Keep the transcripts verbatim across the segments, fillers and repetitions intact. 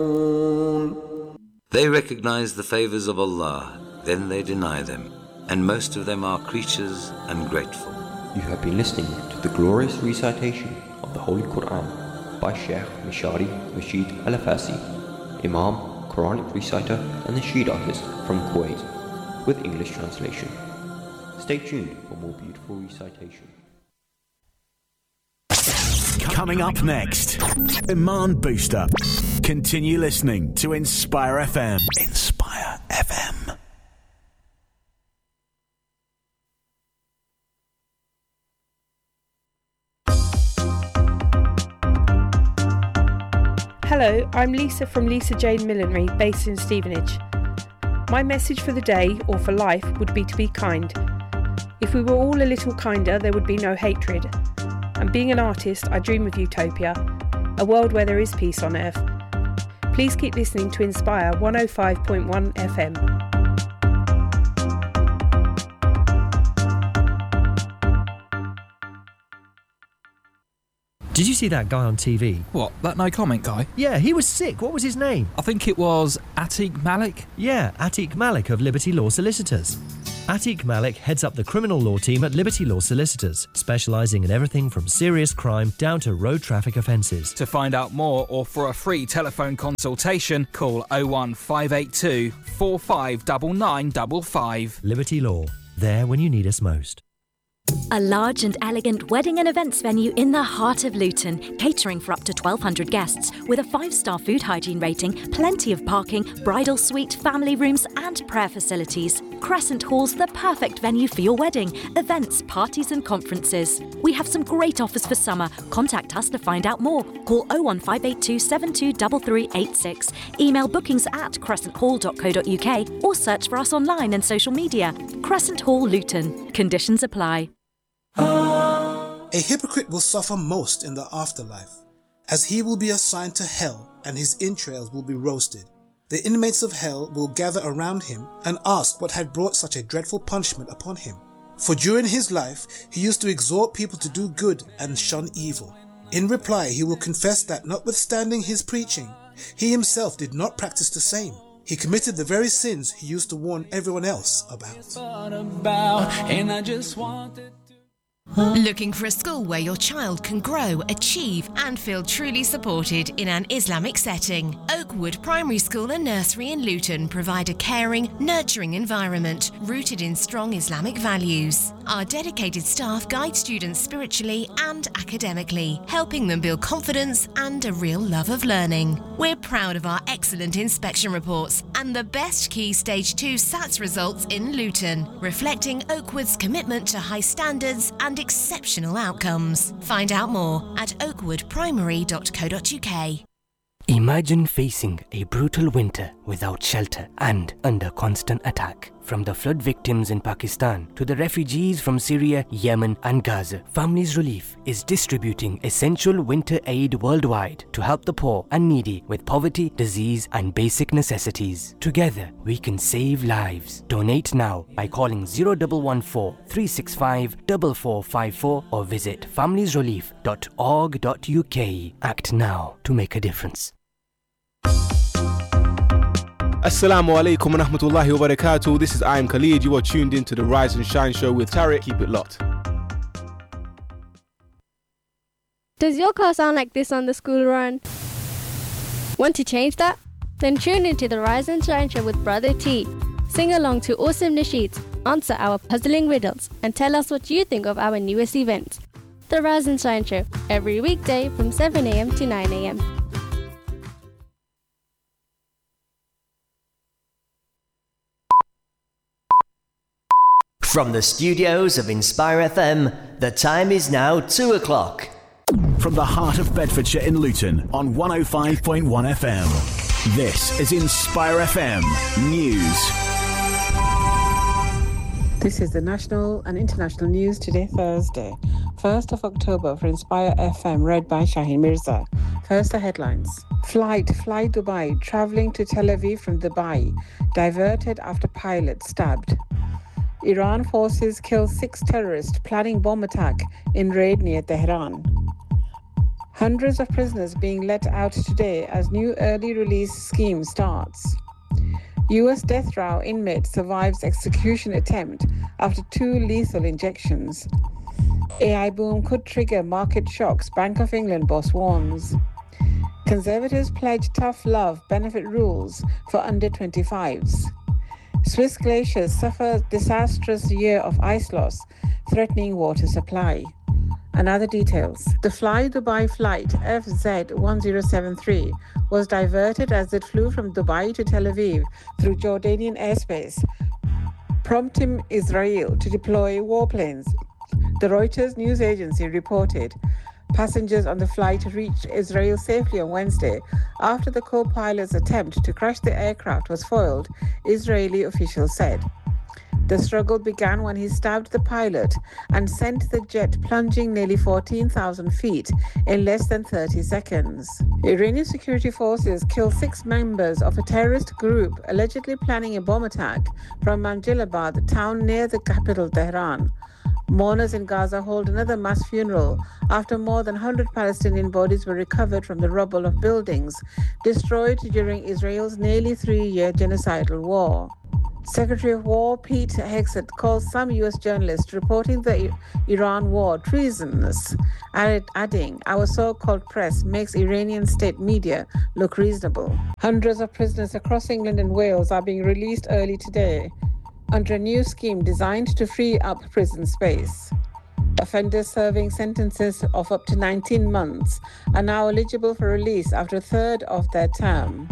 They recognize the favors of Allah, then they deny them, and most of them are creatures ungrateful. You have been listening to the glorious recitation of the Holy Quran by Sheikh Mishari Rashid Al-Afasi, Imam, Quranic reciter and nasheed artist from Kuwait, with English translation. Stay tuned for more beautiful recitation. Coming up next, Iman Booster. Continue listening to Inspire F M. Inspire F M. Hello, I'm Lisa from Lisa Jane Millinery, based in Stevenage. My message for the day, or for life, would be to be kind. If we were all a little kinder, there would be no hatred. And being an artist, I dream of utopia, a world where there is peace on earth. Please keep listening to Inspire one oh five point one F M. Did you see that guy on T V? What, that no comment guy? Yeah, he was sick. What was his name? I think it was Atiq Malik. Yeah, Atiq Malik of Liberty Law Solicitors. Atiq Malik heads up the criminal law team at Liberty Law Solicitors, specialising in everything from serious crime down to road traffic offences. To find out more or for a free telephone consultation, call oh one five eight two, four five nine nine five five. Liberty Law, there when you need us most. A large and elegant wedding and events venue in the heart of Luton, catering for up to twelve hundred guests, with a five-star food hygiene rating, plenty of parking, bridal suite, family rooms and prayer facilities. Crescent Hall's the perfect venue for your wedding, events, parties and conferences. We have some great offers for summer. Contact us to find out more. Call oh one five eight two, seven two three three eight six. Email bookings at crescent hall dot co dot uk or search for us online and social media. Crescent Hall, Luton. Conditions apply. A hypocrite will suffer most in the afterlife, as he will be assigned to hell and his entrails will be roasted. The inmates of hell will gather around him and ask what had brought such a dreadful punishment upon him. For during his life he used to exhort people to do good and shun evil. In reply he will confess that notwithstanding his preaching, he himself did not practice the same. He committed the very sins he used to warn everyone else about. And I just wanted Looking for a school where your child can grow, achieve and feel truly supported in an Islamic setting? Oakwood Primary School and Nursery in Luton provide a caring, nurturing environment rooted in strong Islamic values. Our dedicated staff guide students spiritually and academically, helping them build confidence and a real love of learning. We're proud of our excellent inspection reports and the best Key Stage two S A T S results in Luton, reflecting Oakwood's commitment to high standards and exceptional outcomes. Find out more at oakwood primary dot co dot uk. Imagine facing a brutal winter without shelter and under constant attack. From the flood victims in Pakistan to the refugees from Syria, Yemen and Gaza, Families Relief is distributing essential winter aid worldwide to help the poor and needy with poverty, disease and basic necessities. Together, we can save lives. Donate now by calling zero one one four, three six five, four four five four or visit families relief dot org dot uk. Act now to make a difference. Assalamu alaikum wa rahmatullahi wa barakatuh. This is I am Khalid. You are tuned into the Rise and Shine show with Tariq. Keep it locked. Does your car sound like this on the school run? Want to change that? Then tune into the Rise and Shine show with Brother T. Sing along to awesome nasheeds, answer our puzzling riddles, and tell us what you think of our newest events. The Rise and Shine show, every weekday from seven a.m. to nine a.m. From the studios of Inspire F M, the time is now two o'clock. From the heart of Bedfordshire in Luton on one oh five point one F M. This is Inspire F M News. This is the national and international news today, Thursday, first of October for Inspire F M, read by Shaheen Mirza. First, the headlines. Flight Fly Dubai, travelling to Tel Aviv from Dubai, diverted after pilot stabbed. Iran forces kill six terrorists planning bomb attack in raid near Tehran. Hundreds of prisoners being let out today as new early release scheme starts. U S death row inmate survives execution attempt after two lethal injections. A I boom could trigger market shocks, Bank of England boss warns. Conservatives pledge tough love benefit rules for under twenty-fives. Swiss glaciers suffer disastrous year of ice loss, threatening water supply. And other details. The Fly Dubai flight F Z one zero seven three was diverted as it flew from Dubai to Tel Aviv through Jordanian airspace, prompting Israel to deploy warplanes. The Reuters news agency reported passengers on the flight reached Israel safely on Wednesday after the co-pilot's attempt to crash the aircraft was foiled, Israeli officials said. The struggle began when he stabbed the pilot and sent the jet plunging nearly fourteen thousand feet in less than thirty seconds. Iranian security forces killed six members of a terrorist group allegedly planning a bomb attack from Manjilabad, the town near the capital Tehran. Mourners in Gaza hold another mass funeral after more than one hundred Palestinian bodies were recovered from the rubble of buildings destroyed during Israel's nearly three-year genocidal war. Secretary of War Pete Hegseth calls some U S journalists reporting the I- Iran war treasonous, adding, "Our so-called press makes Iranian state media look reasonable." Hundreds of prisoners across England and Wales are being released early today under a new scheme designed to free up prison space. Offenders serving sentences of up to nineteen months are now eligible for release after a third of their term.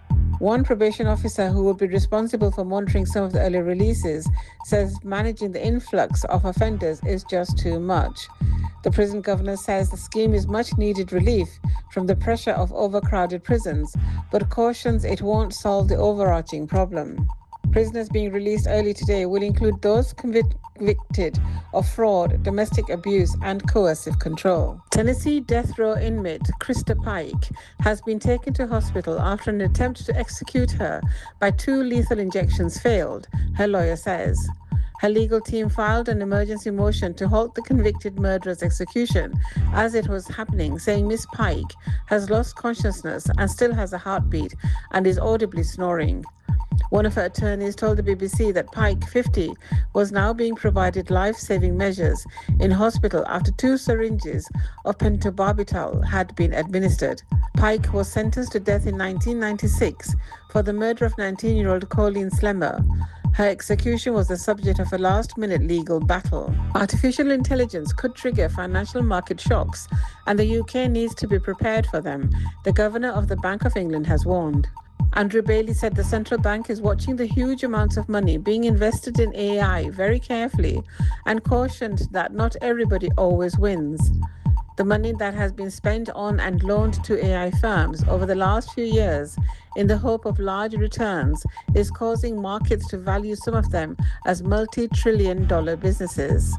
One probation officer who will be responsible for monitoring some of the early releases says managing the influx of offenders is just too much. The prison governor says the scheme is much needed relief from the pressure of overcrowded prisons, but cautions it won't solve the overarching problem. Prisoners being released early today will include those convicted of fraud, domestic abuse, and coercive control. Tennessee death row inmate Krista Pike has been taken to hospital after an attempt to execute her by two lethal injections failed, her lawyer says. Her legal team filed an emergency motion to halt the convicted murderer's execution as it was happening, saying Miss Pike has lost consciousness and still has a heartbeat and is audibly snoring. One of her attorneys told the B B C that Pike, fifty, was now being provided life-saving measures in hospital after two syringes of pentobarbital had been administered. Pike was sentenced to death in nineteen ninety-six for the murder of nineteen-year-old Colleen Slemmer. Her execution was the subject of a last-minute legal battle. Artificial intelligence could trigger financial market shocks, and the U K needs to be prepared for them, the governor of the Bank of England has warned. Andrew Bailey said the central bank is watching the huge amounts of money being invested in A I very carefully and cautioned that not everybody always wins. The money that has been spent on and loaned to A I firms over the last few years in the hope of large returns is causing markets to value some of them as multi-trillion dollar businesses.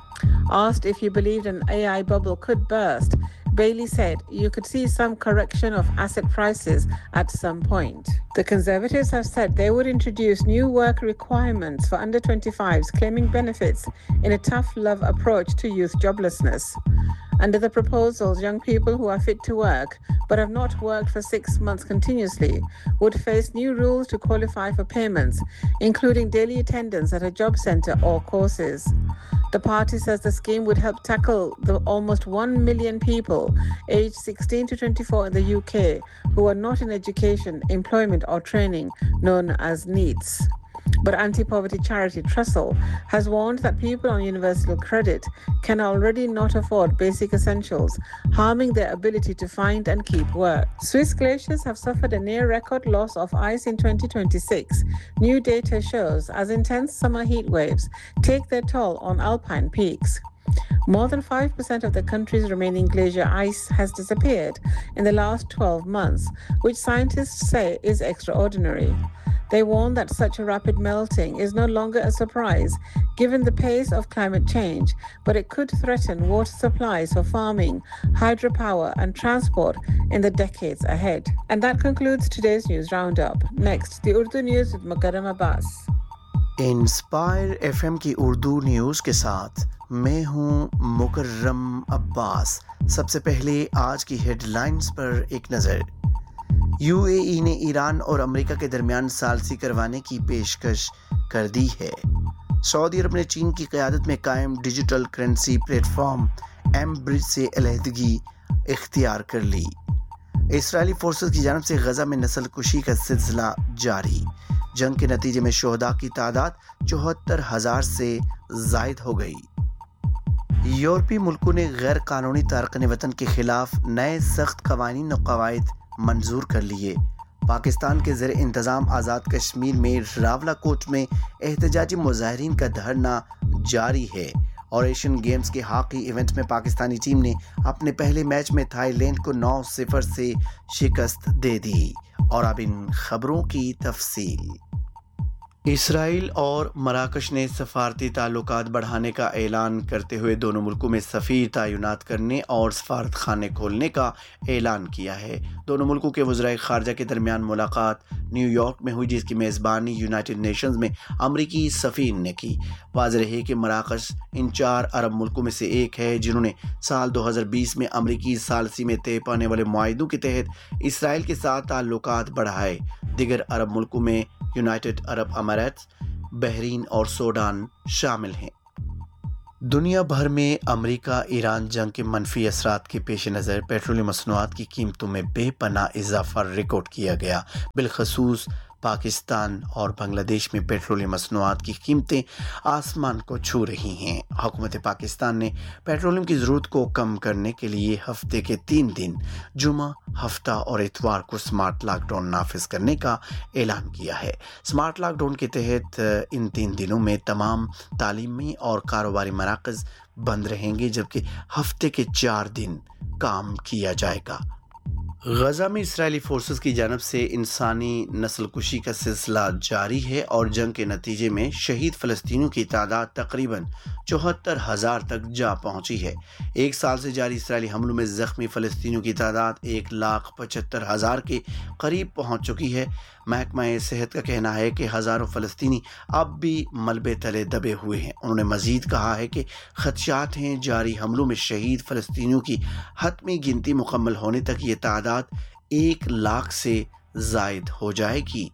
Asked if he believed an A I bubble could burst, Bailey said you could see some correction of asset prices at some point. The Conservatives have said they would introduce new work requirements for under twenty-fives claiming benefits in a tough love approach to youth joblessness. Under the proposals, young people who are fit to work but have not worked for six months continuously would face new rules to qualify for payments, including daily attendance at a job centre or courses. The party says the scheme would help tackle the almost one million people aged sixteen to twenty-four in the U K who are not in education, employment or training, known as NEETs. But anti-poverty charity Trestle has warned that people on universal credit can already not afford basic essentials, harming their ability to find and keep work. Swiss glaciers have suffered a near-record loss of ice in twenty twenty-six. New data shows as intense summer heat waves take their toll on alpine peaks. More than five percent of the country's remaining glacier ice has disappeared in the last twelve months, which scientists say is extraordinary. They warn that such a rapid melting is no longer a surprise given the pace of climate change, but it could threaten water supplies for farming, hydropower and transport in the decades ahead. And that concludes today's news roundup. Next, the Urdu news with Mukarram Abbas. Inspire FM की Urdu news के साथ میں ہوں مکرم عباس. سب سے پہلے آج کی head lines پر ایک نظر. یو اے ای نے ایران اور امریکہ کے درمیان ثالثی کروانے کی پیشکش کر دی ہے. سعودی عرب نے چین کی قیادت میں قائم digital currency plate form M برج سے علیحدگی اختیار کر لی. اسرائیلی فورسز کی جانب سے غزہ میں نسل کشی کا سلسلہ جاری. جنگ کے نتیجے میں شہداء کی تعداد چوہتر ہزار سے زائد ہو گئی. یورپی ملکوں نے غیر قانونی تارکین وطن کے خلاف نئے سخت قوانین و قواعد منظور کر لیے. پاکستان کے زیر انتظام آزاد کشمیر میں راولا کوٹ میں احتجاجی مظاہرین کا دھرنا جاری ہے. اور ایشین گیمز کے ہاکی ایونٹ میں پاکستانی ٹیم نے اپنے پہلے میچ میں تھائی لینڈ کو نو صفر سے شکست دے دی. اور اب ان خبروں کی تفصیل. اسرائیل اور مراکش نے سفارتی تعلقات بڑھانے کا اعلان کرتے ہوئے دونوں ملکوں میں سفیر تعینات کرنے اور سفارت خانے کھولنے کا اعلان کیا ہے. دونوں ملکوں کے وزرائے خارجہ کے درمیان ملاقات نیو یارک میں ہوئی، جس کی میزبانی یونائٹڈ نیشنز میں امریکی سفیر نے کی. واضح رہے کہ مراکش ان چار عرب ملکوں میں سے ایک ہے جنہوں نے سال دو ہزار بیس میں امریکی ثالثی میں طے پانے والے معاہدوں کے تحت اسرائیل کے ساتھ تعلقات بڑھائے. دیگر عرب ملکوں میں یونائٹڈ عرب اماراتس، بحرین اور سوڈان شامل ہیں. دنیا بھر میں امریکہ ایران جنگ کے منفی اثرات کے پیش نظر پیٹرولیم مصنوعات کی قیمتوں میں بے پناہ اضافہ ریکارڈ کیا گیا. بالخصوص پاکستان اور بنگلہ دیش میں پیٹرولیم مصنوعات کی قیمتیں آسمان کو چھو رہی ہیں. حکومت پاکستان نے پیٹرولیم کی ضرورت کو کم کرنے کے لیے ہفتے کے تین دن جمعہ، ہفتہ اور اتوار کو سمارٹ لاک ڈاؤن نافذ کرنے کا اعلان کیا ہے. سمارٹ لاک ڈاؤن کے تحت ان تین دنوں میں تمام تعلیمی اور کاروباری مراکز بند رہیں گے، جبکہ ہفتے کے چار دن کام کیا جائے گا. غزہ میں اسرائیلی فورسز کی جانب سے انسانی نسل کشی کا سلسلہ جاری ہے اور جنگ کے نتیجے میں شہید فلسطینیوں کی تعداد تقریباً چوہتر ہزار تک جا پہنچی ہے. ایک سال سے جاری اسرائیلی حملوں میں زخمی فلسطینیوں کی تعداد ایک لاکھ پچہتر ہزار کے قریب پہنچ چکی ہے. محکمہ صحت کا کہنا ہے کہ ہزاروں فلسطینی اب بھی ملبے تلے دبے ہوئے ہیں. انہوں نے مزید کہا ہے کہ خدشات ہیں جاری حملوں میں شہید فلسطینیوں کی حتمی گنتی مکمل ہونے تک یہ تعداد ایک لاکھ سے زائد ہو جائے گی.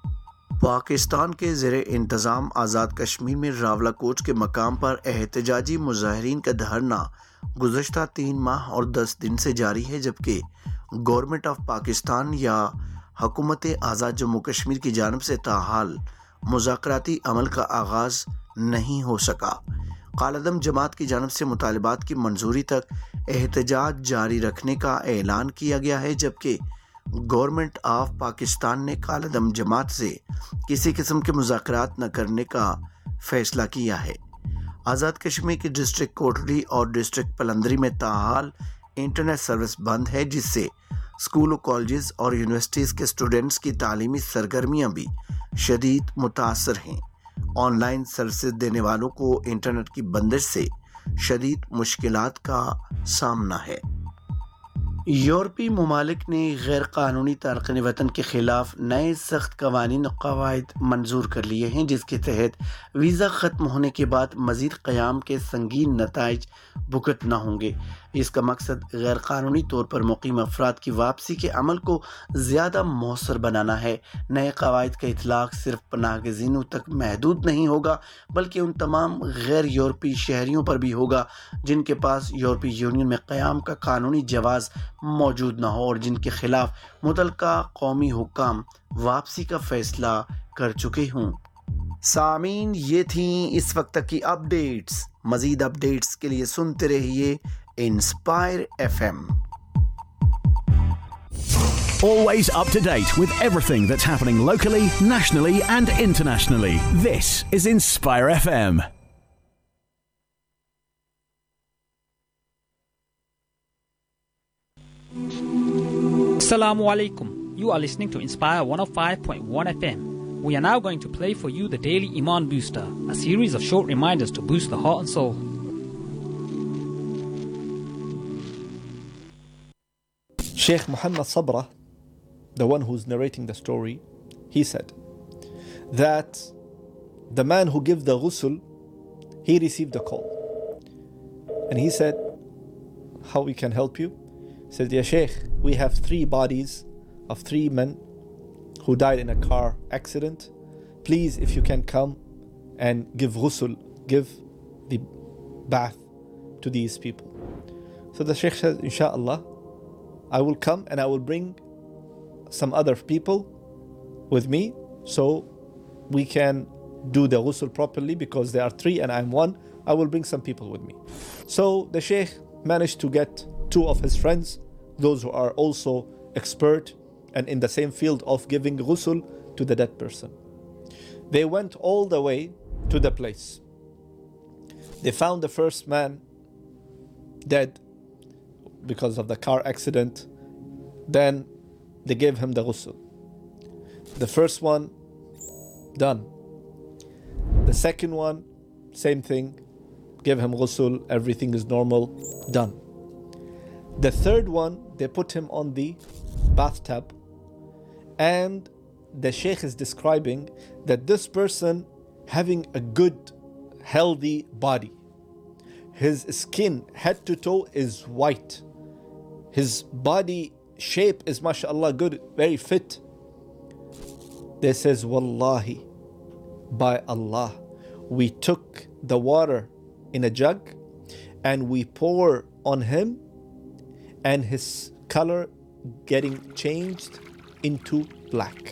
پاکستان کے زیر انتظام آزاد کشمیر میں راولا کوٹ کے مقام پر احتجاجی مظاہرین کا دھرنا گزشتہ تین ماہ اور دس دن سے جاری ہے، جبکہ گورنمنٹ آف پاکستان یا حکومت آزاد جموں کشمیر کی جانب سے تاحال مذاکراتی عمل کا آغاز نہیں ہو سکا. کالعدم جماعت کی جانب سے مطالبات کی منظوری تک احتجاج جاری رکھنے کا اعلان کیا گیا ہے، جبکہ گورنمنٹ آف پاکستان نے کالعدم جماعت سے کسی قسم کے مذاکرات نہ کرنے کا فیصلہ کیا ہے. آزاد کشمیر کی ڈسٹرکٹ کوٹلی اور ڈسٹرکٹ پلندری میں تاحال انٹرنیٹ سروس بند ہے، جس سے اسکول و کالجز اور یونیورسٹیز کے اسٹوڈنٹس کی تعلیمی سرگرمیاں بھی شدید متاثر ہیں. آن لائن سروسز دینے والوں کو انٹرنیٹ کی بندش سے شدید مشکلات کا سامنا ہے. یورپی ممالک نے غیر قانونی تارکین وطن کے خلاف نئے سخت قوانین و قواعد منظور کر لیے ہیں، جس کے تحت ویزا ختم ہونے کے بعد مزید قیام کے سنگین نتائج بھگتنا ہوں گے. اس کا مقصد غیر قانونی طور پر مقیم افراد کی واپسی کے عمل کو زیادہ مؤثر بنانا ہے. نئے قواعد کا اطلاق صرف پناہ گزینوں تک محدود نہیں ہوگا، بلکہ ان تمام غیر یورپی شہریوں پر بھی ہوگا جن کے پاس یورپی یونین میں قیام کا قانونی جواز موجود نہ ہو اور جن کے خلاف متعلقہ قومی حکام واپسی کا فیصلہ کر چکے ہوں. سامعین، یہ تھیں اس وقت تک کی اپ ڈیٹس. مزید اپ ڈیٹس کے لیے سنتے رہیے inspire F M. Always up to date with everything that's happening locally, nationally and internationally. This is Inspire F M. Assalamu alaikum. You are listening to Inspire one oh five point one F M. We are now going to play for you the Daily Iman Booster, a series of short reminders to boost the heart and soul. Sheikh Muhammad Sabra, the one who's narrating the story, he said that the man who gave the ghusl, he received a call. And he said, how we can help you? He said, Ya Sheikh, we have three bodies of three men who died in a car accident. Please, if you can come and give ghusl, give the bath to these people. So the Sheikh said, Inshallah, I will come and I will bring some other people with me so we can do the ghusl properly, because there are three and I'm one. I will bring some people with me. So the Sheikh managed to get two of his friends, those who are also expert and in the same field of giving ghusl to the dead person. They went all the way to the place. They found the first man dead because of the car accident. Then they gave him the ghusl. The first one, done. The second one, same thing, give him ghusl, everything is normal, done. The third one, they put him on the bathtub, and the Sheikh is describing that this person having a good, healthy body. His skin, head to toe, is white. His body shape is, mashallah, good, very fit. They says, Wallahi, by Allah, we took the water in a jug and we pour on him, and his color getting changed into black.